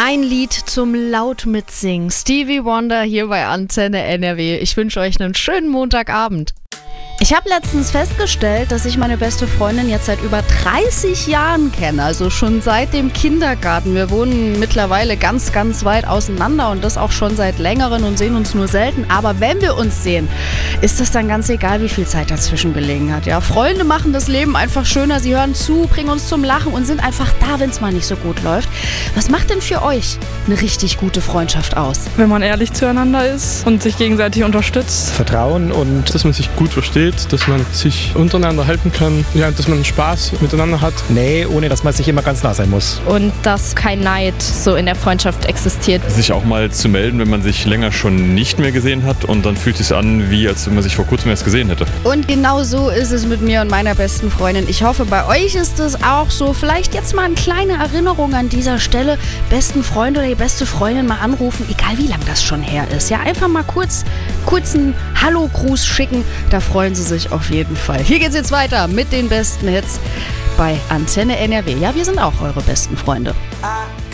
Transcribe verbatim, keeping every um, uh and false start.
Ein Lied zum laut mitsingen. Stevie Wonder hier bei Antenne N R W. Ich wünsche euch einen schönen Montagabend. Ich habe letztens festgestellt, dass ich meine beste Freundin jetzt seit über dreißig Jahren kenne, also schon seit dem Kindergarten. Wir wohnen mittlerweile ganz, ganz weit auseinander und das auch schon seit längerem und sehen uns nur selten. Aber wenn wir uns sehen, ist das dann ganz egal, wie viel Zeit dazwischen gelegen hat. Ja, Freunde machen das Leben einfach schöner, sie hören zu, bringen uns zum Lachen und sind einfach da, wenn es mal nicht so gut läuft. Was macht denn für euch eine richtig gute Freundschaft aus? Wenn man ehrlich zueinander ist und sich gegenseitig unterstützt. Vertrauen und dass man sich gut versteht, dass man sich untereinander helfen kann, ja, dass man Spaß miteinander hat. Nee, ohne dass man sich immer ganz nah sein muss. Und dass kein Neid so in der Freundschaft existiert. Sich auch mal zu melden, wenn man sich länger schon nicht mehr gesehen hat und dann fühlt es sich an, wie als wenn man sich vor kurzem erst gesehen hätte. Und genau so ist es mit mir und meiner besten Freundin. Ich hoffe, bei euch ist es auch so. Vielleicht jetzt mal eine kleine Erinnerung an dieser Stelle. Besten Freund oder die beste Freundin mal anrufen, egal wie lang das schon her ist. Ja, einfach mal kurz, kurz einen Hallo-Gruß schicken. Da freuen sie sich auf jeden Fall. Hier geht's jetzt weiter mit den besten Hits bei Antenne N R W. Ja, wir sind auch eure besten Freunde.